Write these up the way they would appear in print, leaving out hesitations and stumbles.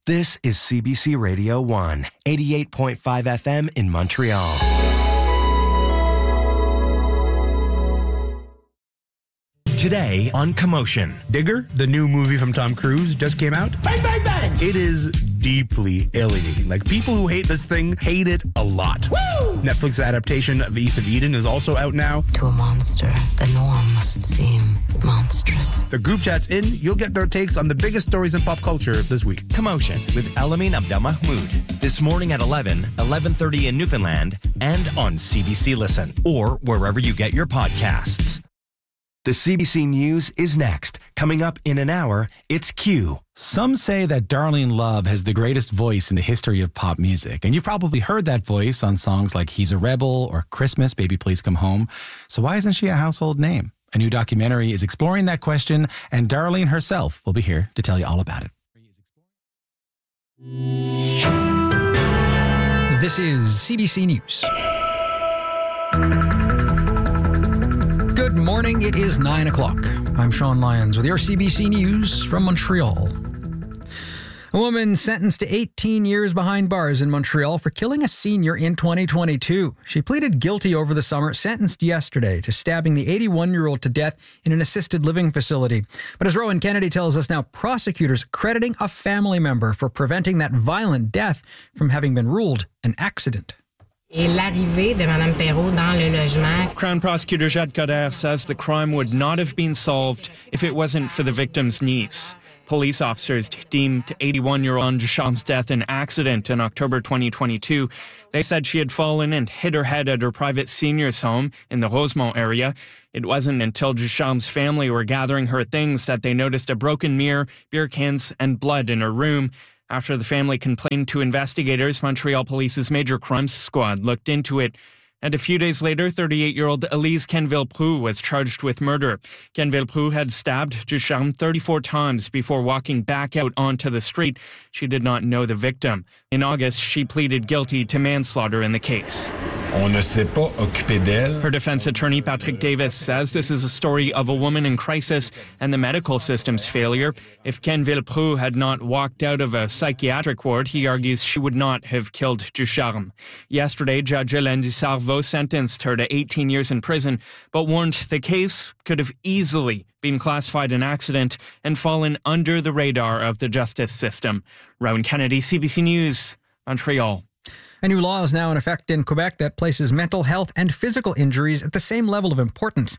This is CBC Radio 1, 88.5 FM in Montreal. Today on Commotion. Digger, the new movie from Tom Cruise, just came out. Bang, bang, bang! It is deeply alienating. Like, people who hate this thing hate it a lot. Woo! Netflix adaptation of East of Eden is also out now. To a monster, the norm must seem monstrous. The group chat's in. You'll get their takes on the biggest stories in pop culture this week. Commotion with Elamin Abdelmahmoud. This morning at 11, 11:30 in Newfoundland, and on CBC Listen, or wherever you get your podcasts. The CBC News is next. Coming up in an hour, it's Q. Some say that Darlene Love has the greatest voice in the history of pop music. And you've probably heard that voice on songs like He's a Rebel or Christmas, Baby Please Come Home. So why isn't she a household name? A new documentary is exploring that question, and Darlene herself will be here to tell you all about it. This is CBC News. Good morning, it is 9 o'clock. I'm Sean Lyons with your CBC News from Montreal. A woman sentenced to 18 years behind bars in Montreal for killing a senior in 2022. She pleaded guilty over the summer, sentenced yesterday to stabbing the 81-year-old to death in an assisted living facility. But as Rowan Kennedy tells us now, prosecutors crediting a family member for preventing that violent death from having been ruled an accident. Et l'arrivée de Mme Perrault dans le logement. Crown Prosecutor Jade Coderre says the crime would not have been solved if it wasn't for the victim's niece. Police officers deemed 81-year-old Anne Ducharme's death an accident in October 2022. They said she had fallen and hit her head at her private seniors' home in the Rosemont area. It wasn't until Ducharme's family were gathering her things that they noticed a broken mirror, beer cans, and blood in her room. After the family complained to investigators, Montreal Police's Major Crimes Squad looked into it. And a few days later, 38-year-old Elise Kenville-Prou was charged with murder. Kenville-Prou had stabbed Ducharme 34 times before walking back out onto the street. She did not know the victim. In August, she pleaded guilty to manslaughter in the case. On ne s'est pas occupé d'elle. Her defense attorney, Patrick Davis, says this is a story of a woman in crisis and the medical system's failure. If Kenville-Prou had not walked out of a psychiatric ward, he argues she would not have killed Ducharme. Yesterday, Judge Hélène Dussarveau sentenced her to 18 years in prison, but warned the case could have easily been classified an accident and fallen under the radar of the justice system. Rowan Kennedy, CBC News, Montreal. A new law is now in effect in Quebec that places mental health and physical injuries at the same level of importance.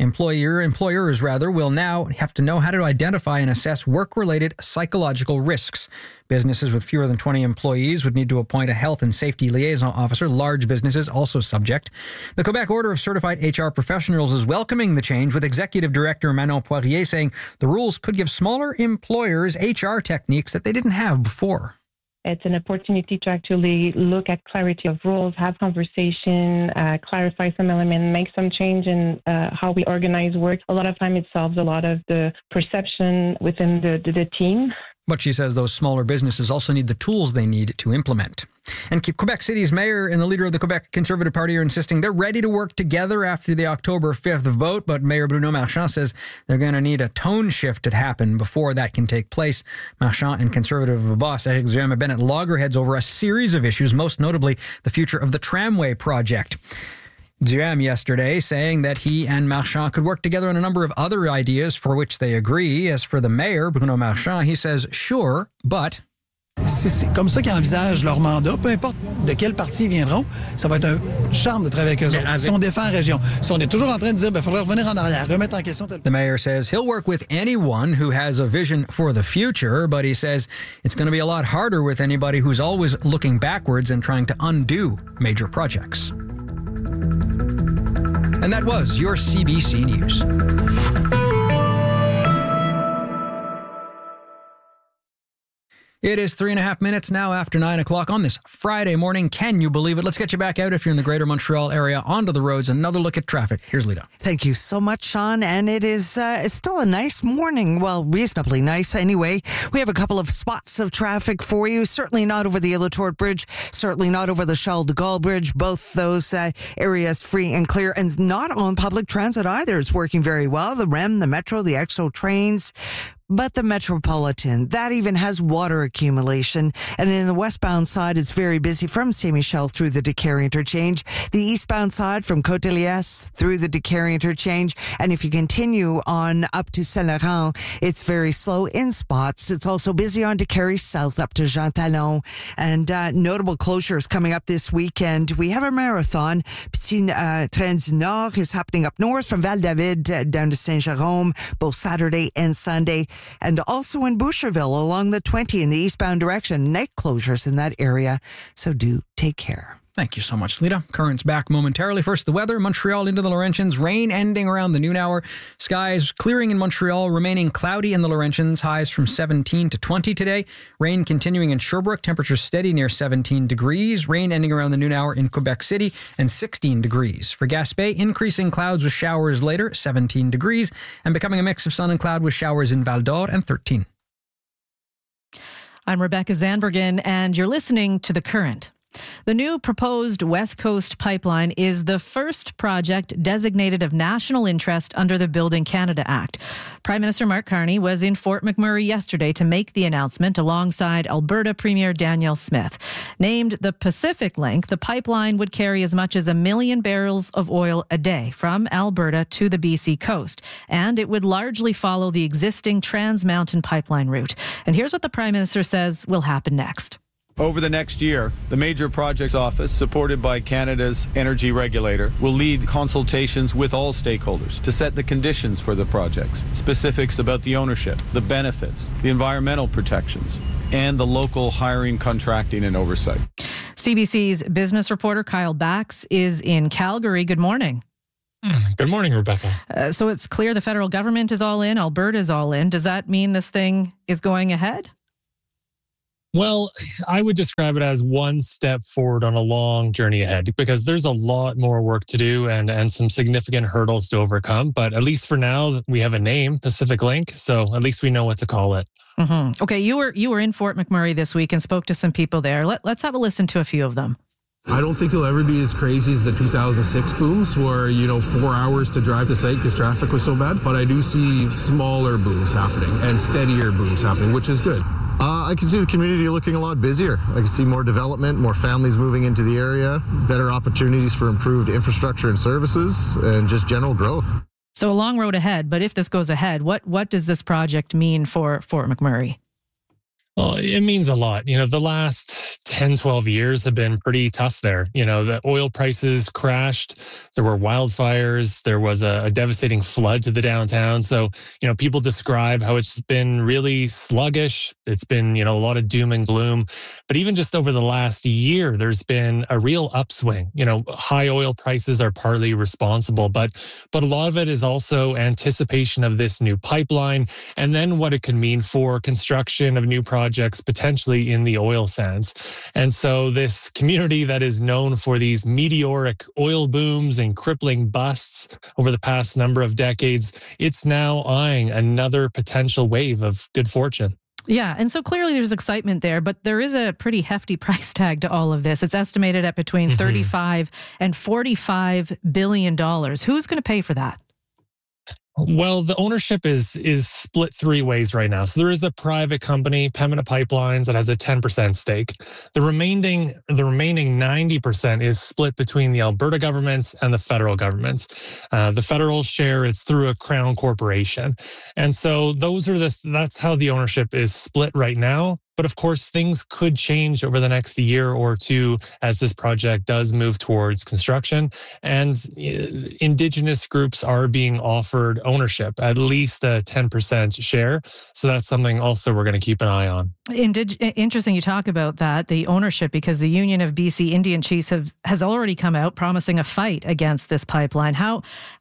Employers will now have to know how to identify and assess work-related psychological risks. Businesses with fewer than 20 employees would need to appoint a health and safety liaison officer. Large businesses also subject. The Quebec Order of Certified HR Professionals is welcoming the change, with Executive Director Manon Poirier saying the rules could give smaller employers HR techniques that they didn't have before. It's an opportunity to actually look at clarity of rules, have conversation, clarify some element, make some change in how we organize work. A lot of time it solves a lot of the perception within the team. But she says those smaller businesses also need the tools they need to implement. And Quebec City's mayor and the leader of the Quebec Conservative Party are insisting they're ready to work together after the October 5th vote. But Mayor Bruno Marchand says they're going to need a tone shift to happen before that can take place. Marchand and Conservative boss Éric Duhaime have been at loggerheads over a series of issues, most notably the future of the tramway project. Duhaime yesterday saying that he and Marchand could work together on a number of other ideas for which they agree. As for the mayor, Bruno Marchand, he says, sure, but... C'est comme ça qu'ils envisagent leur mandat, peu importe de quel parti ils viendront, ça va être un charme de travailler avec eux autres. Si on défend la région, si on est toujours en train de dire, il faudrait revenir en arrière, remettre en question... The mayor says he'll work with anyone who has a vision for the future, but he says it's going to be a lot harder with anybody who's always looking backwards and trying to undo major projects. And that was your CBC News. It is 3.5 minutes now after 9 o'clock on this Friday morning. Can you believe it? Let's get you back out if you're in the greater Montreal area onto the roads. Another look at traffic. Here's Lita. Thank you so much, Sean. And it is it's still a nice morning. Well, reasonably nice anyway. We have a couple of spots of traffic for you. Certainly not over the Ilotort Bridge. Certainly not over the Charles de Gaulle Bridge. Both those areas free and clear. And not on public transit either. It's working very well. The REM, the Metro, the EXO trains. But the Metropolitan, that even has water accumulation. And in the westbound side, it's very busy from Saint-Michel through the Decatur interchange. The eastbound side from Côte-de-Liesse through the Decatur interchange. And if you continue on up to Saint-Laurent, it's very slow in spots. It's also busy on Decatur south up to Jean Talon. And notable closures coming up this weekend. We have a marathon. Petit Train du Nord is happening up north from Val-David down to Saint-Jérôme, both Saturday and Sunday. And also in Boucherville along the 20 in the eastbound direction. Night closures in that area. So do take care. Thank you so much, Lita. Currents back momentarily. First, the weather. Montreal into the Laurentians. Rain ending around the noon hour. Skies clearing in Montreal, remaining cloudy in the Laurentians. Highs from 17 to 20 today. Rain continuing in Sherbrooke. Temperatures steady near 17 degrees. Rain ending around the noon hour in Quebec City and 16 degrees. For Gaspé, increasing clouds with showers later, 17 degrees. And becoming a mix of sun and cloud with showers in Val d'Or and 13. I'm Rebecca Zandbergen, and you're listening to The Current. The new proposed West Coast pipeline is the first project designated of national interest under the Building Canada Act. Prime Minister Mark Carney was in Fort McMurray yesterday to make the announcement alongside Alberta Premier Danielle Smith. Named the Pacific Link, the pipeline would carry as much as 1 million barrels of oil a day from Alberta to the BC coast, and it would largely follow the existing Trans Mountain pipeline route. And here's what the Prime Minister says will happen next. Over the next year, the Major Projects Office, supported by Canada's energy regulator, will lead consultations with all stakeholders to set the conditions for the projects, specifics about the ownership, the benefits, the environmental protections, and the local hiring, contracting, and oversight. CBC's business reporter Kyle Bax is in Calgary. Good morning. Good morning, Rebecca. So it's clear the federal government is all in, Alberta is all in. Does that mean this thing is going ahead? Well, I would describe it as one step forward on a long journey ahead, because there's a lot more work to do and some significant hurdles to overcome. But at least for now, we have a name, Pacific Link, so at least we know what to call it. Mm-hmm. Okay, you were in Fort McMurray this week and spoke to some people there. Let's have a listen to a few of them. I don't think it'll ever be as crazy as the 2006 booms where, 4 hours to drive to site because traffic was so bad. But I do see smaller booms happening and steadier booms happening, which is good. I can see the community looking a lot busier. I can see more development, more families moving into the area, better opportunities for improved infrastructure and services, and just general growth. So a long road ahead, but if this goes ahead, what does this project mean for Fort McMurray? Well, it means a lot. The last 10, 12 years have been pretty tough there. The oil prices crashed. There were wildfires. There was a devastating flood to the downtown. So, people describe how it's been really sluggish. It's been, a lot of doom and gloom. But even just over the last year, there's been a real upswing. High oil prices are partly responsible, but a lot of it is also anticipation of this new pipeline and then what it could mean for construction of new projects potentially in the oil sands. And so this community that is known for these meteoric oil booms and crippling busts over the past number of decades, it's now eyeing another potential wave of good fortune. Yeah, and so clearly there's excitement there, but there is a pretty hefty price tag to all of this. It's estimated at between $35 and $45 billion. Who's going to pay for that? Well, the ownership is split three ways right now. So there is a private company, Pembina Pipelines, that has a 10% stake. The remaining 90% is split between the Alberta government and the federal government. The federal share is through a crown corporation. And so that's how the ownership is split right now. But of course, things could change over the next year or two as this project does move towards construction. And Indigenous groups are being offered ownership, at least a 10% share. So that's something also we're going to keep an eye on. Interesting you talk about that, the ownership, because the Union of BC Indian Chiefs has already come out promising a fight against this pipeline. How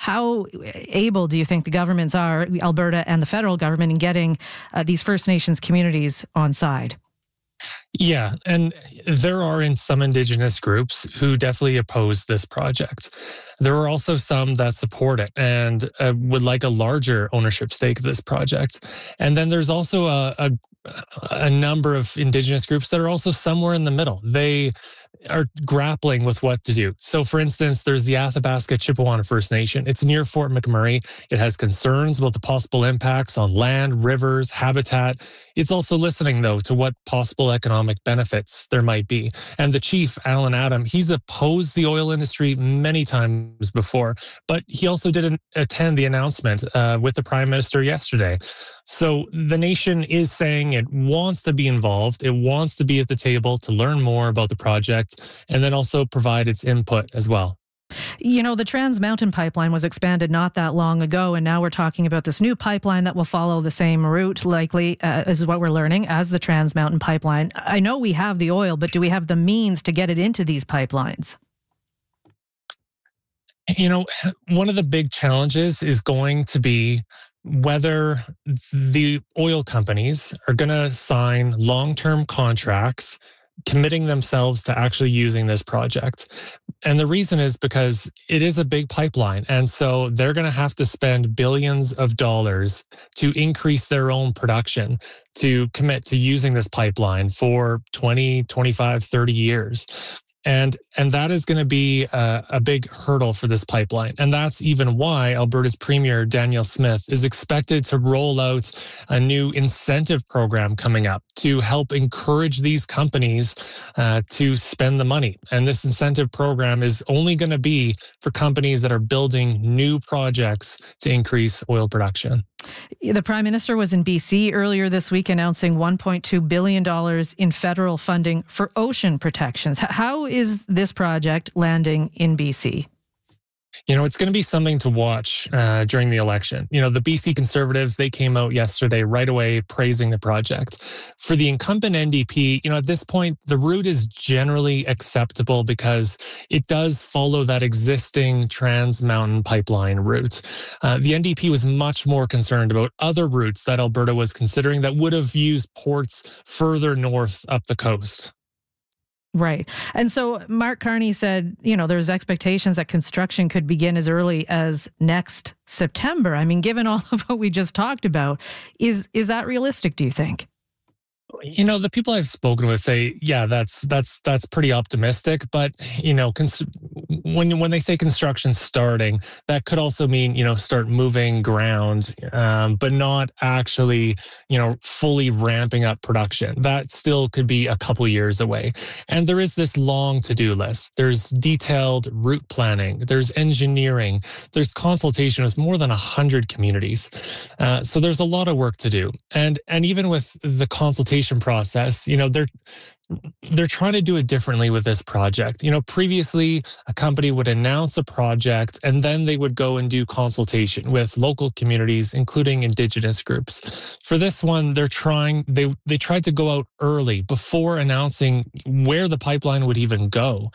able do you think the governments are, Alberta and the federal government, in getting these First Nations communities on side? Yeah, and there are some Indigenous groups who definitely oppose this project. There are also some that support it and would like a larger ownership stake of this project. And then there's also a number of Indigenous groups that are also somewhere in the middle. They are grappling with what to do. So, for instance, there's the Athabasca Chippewa First Nation. It's near Fort McMurray. It has concerns about the possible impacts on land, rivers, habitat. It's also listening, though, to what possible economic benefits there might be. And the chief, Alan Adam, he's opposed the oil industry many times before, but he also didn't attend the announcement with the Prime Minister yesterday. So the nation is saying it wants to be involved. It wants to be at the table to learn more about the project and then also provide its input as well. You know, the Trans Mountain Pipeline was expanded not that long ago, and now we're talking about this new pipeline that will follow the same route, likely, is what we're learning, as the Trans Mountain Pipeline. I know we have the oil, but do we have the means to get it into these pipelines? You know, one of the big challenges is going to be whether the oil companies are going to sign long-term contracts committing themselves to actually using this project. And the reason is because it is a big pipeline. And so they're going to have to spend billions of dollars to increase their own production to commit to using this pipeline for 20, 25, 30 years. And that is going to be a big hurdle for this pipeline. And that's even why Alberta's Premier, Danielle Smith, is expected to roll out a new incentive program coming up to help encourage these companies to spend the money. And this incentive program is only going to be for companies that are building new projects to increase oil production. The Prime Minister was in BC earlier this week announcing $1.2 billion in federal funding for ocean protections. How is this project landing in BC? You know, it's going to be something to watch during the election. You know, the BC Conservatives, they came out yesterday right away praising the project. For the incumbent NDP, you know, at this point, the route is generally acceptable because it does follow that existing Trans Mountain Pipeline route. The NDP was much more concerned about other routes that Alberta was considering that would have used ports further north up the coast. Right. And so Mark Carney said, you know, there's expectations that construction could begin as early as next September. I mean, given all of what we just talked about, is that realistic, do you think? You know, the people I've spoken with say, yeah, that's pretty optimistic. But, you know, when they say construction starting, that could also mean, you know, start moving ground, but not actually, you know, fully ramping up production. That still could be a couple years away. And there is this long to-do list. There's detailed route planning. There's engineering. There's consultation with more than 100 communities. So there's a lot of work to do. And even with the consultation process, you know, they're trying to do it differently with this project. You know, previously a company would announce a project and then they would go and do consultation with local communities, including Indigenous groups. For this one, they tried to go out early before announcing where the pipeline would even go.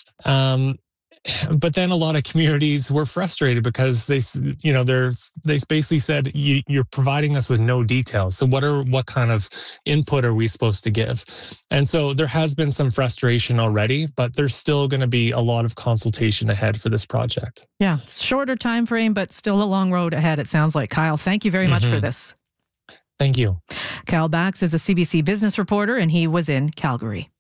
But then a lot of communities were frustrated because they basically said, you're providing us with no details. So what kind of input are we supposed to give? And so there has been some frustration already, but there's still going to be a lot of consultation ahead for this project. Yeah, shorter time frame, but still a long road ahead, it sounds like. Kyle, thank you very much for this. Thank you. Kyle Bax is a CBC business reporter, and he was in Calgary.